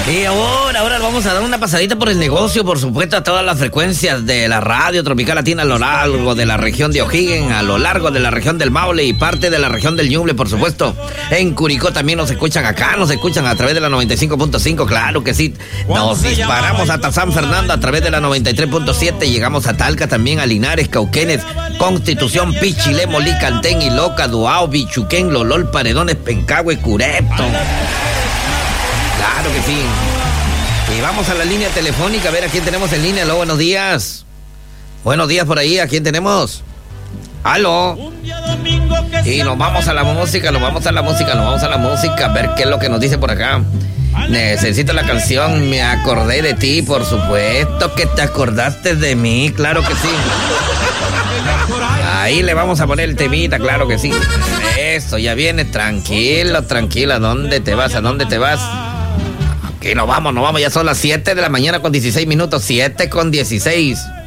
Y ahora vamos a dar una pasadita por el negocio, por supuesto, a todas las frecuencias de la radio tropical latina a lo largo de la región de O'Higgins, a lo largo de la región del Maule y parte de la región del Ñuble, por supuesto. En Curicó también nos escuchan acá, nos escuchan a través de la 95.5, claro que sí. Nos disparamos hasta San Fernando a través de la 93.7, llegamos a Talca también, a Linares, Cauquenes, Constitución, Pichilé, Molí, Cantén, Iloca, Duao, Bichuquén, Lolol, Paredones, Pencahue, Curepto. Claro que sí. Y vamos a la línea telefónica a ver a quién tenemos en línea. Aló, buenos días. Buenos días por ahí, ¿a quién tenemos? Aló. Y nos vamos a la música, a ver qué es lo que nos dice por acá. Necesito la canción Me acordé de ti, por supuesto que te acordaste de mí, claro que sí. Ahí le vamos a poner el temita, claro que sí. Eso, ya viene, tranquilo, tranquila. ¿A dónde te vas? Aquí nos vamos, ya son las 7 de la mañana con 16 minutos, 7 con 16.